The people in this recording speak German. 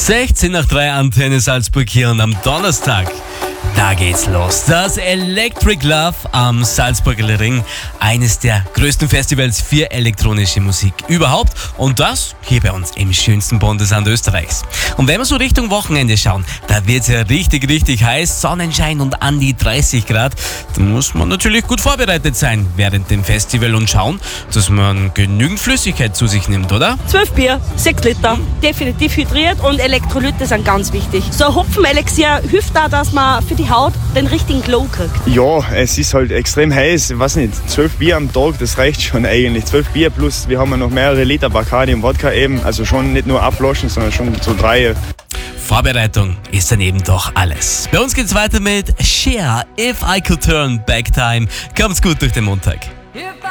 16 nach 3 Antenne Salzburg hier und am Donnerstag, da geht's los. Das Electric Love am Salzburger Ring, eines der größten Festivals für elektronische Musik überhaupt und das hier bei uns im schönsten Bundesland Österreichs. Und wenn wir so Richtung Wochenende schauen, da wird's ja richtig heiß, Sonnenschein und an die 30 Grad. Da muss man natürlich gut vorbereitet sein während dem Festival und schauen, dass man genügend Flüssigkeit zu sich nimmt, oder? 12 Bier, 6 Liter, definitiv hydriert und Elektrolyte sind ganz wichtig. So ein Hopfenelixier hilft da, dass man für die Haut den richtigen Glow kriegt. Ja, es ist halt extrem heiß. Ich weiß nicht, 12 Bier am Tag, das reicht schon eigentlich. 12 Bier plus, wir haben ja noch mehrere Liter Bacardi und Wodka eben. Also schon nicht nur abloschen, sondern schon so 3. Vorbereitung ist dann eben doch alles. Bei uns geht's weiter mit Cher, If I Could Turn Back Time. Kommt's gut durch den Montag.